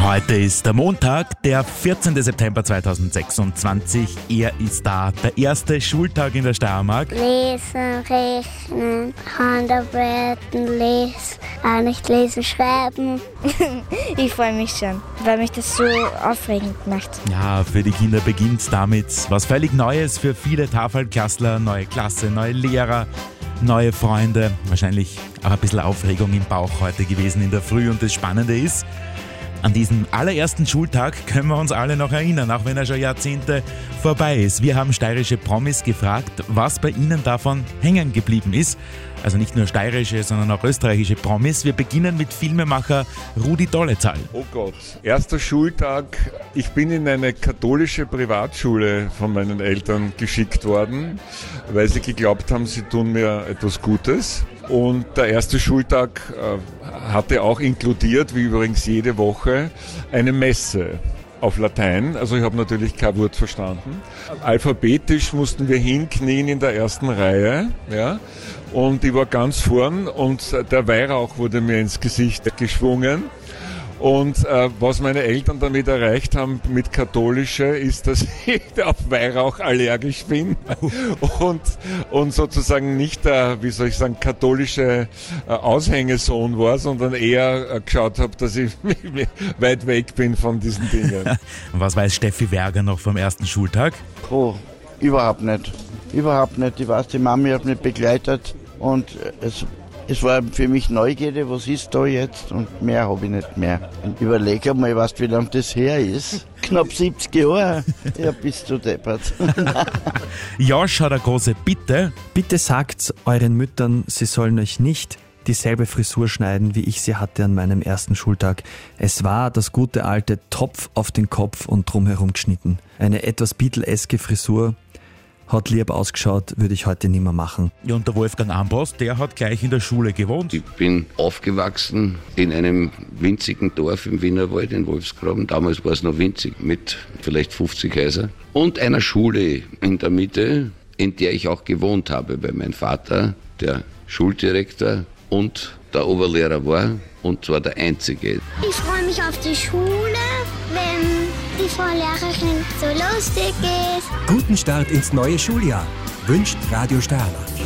Heute ist der Montag, der 14. September 2026. Er ist da, der erste Schultag in der Steiermark. Lesen, rechnen, Handarbeiten, nicht lesen, schreiben. Ich freue mich schon, weil mich das so aufregend macht. Ja, für die Kinder beginnt damit was völlig Neues für viele Tafelklassler, neue Klasse, neue Lehrer, neue Freunde. Wahrscheinlich auch ein bisschen Aufregung im Bauch heute gewesen in der Früh. Und das Spannende ist, an diesen allerersten Schultag können wir uns alle noch erinnern, auch wenn er schon Jahrzehnte vorbei ist. Wir haben steirische Promis gefragt, was bei ihnen davon hängen geblieben ist. Also nicht nur steirische, sondern auch österreichische Promis. Wir beginnen mit Filmemacher Rudi Dolezal. Oh Gott, erster Schultag. Ich bin in eine katholische Privatschule von meinen Eltern geschickt worden, weil sie geglaubt haben, sie tun mir etwas Gutes. Und der erste Schultag hatte auch inkludiert, wie übrigens jede Woche, eine Messe auf Latein. Also ich habe natürlich kein Wort verstanden. Alphabetisch mussten wir hinknien in der ersten Reihe. Ja? Und ich war ganz vorn und der Weihrauch wurde mir ins Gesicht geschwungen. Und was meine Eltern damit erreicht haben mit Katholische, ist, dass ich auf Weihrauch allergisch bin und sozusagen nicht der, katholische Aushängesohn war, sondern eher geschaut habe, dass ich weit weg bin von diesen Dingen. Was weiß Steffi Werger noch vom ersten Schultag? Oh, überhaupt nicht. Überhaupt nicht. Ich weiß, die Mami hat mich begleitet und es war für mich Neugierde, was ist da jetzt? Und mehr habe ich nicht mehr. Und überlege mal, weißt du, wie lange das her ist? Knapp 70 Jahre. Ja, bist du deppert. Josh hat eine große Bitte. Bitte sagt euren Müttern, sie sollen euch nicht dieselbe Frisur schneiden, wie ich sie hatte an meinem ersten Schultag. Es war das gute alte Topf auf den Kopf und drumherum geschnitten. Eine etwas Beatle-eske Frisur. Hat lieb ausgeschaut, würde ich heute nicht mehr machen. Ja, und der Wolfgang Ambros, der hat gleich in der Schule gewohnt. Ich bin aufgewachsen in einem winzigen Dorf im Wienerwald in Wolfsgraben. Damals war es noch winzig, mit vielleicht 50 Häusern. Und einer Schule in der Mitte, in der ich auch gewohnt habe, weil mein Vater der Schuldirektor und der Oberlehrer war, und zwar der einzige. Ich freue mich auf die Schule, wenn die Frau Lehrerin so lustig ist. Guten Start ins neue Schuljahr wünscht Radio Steiermark.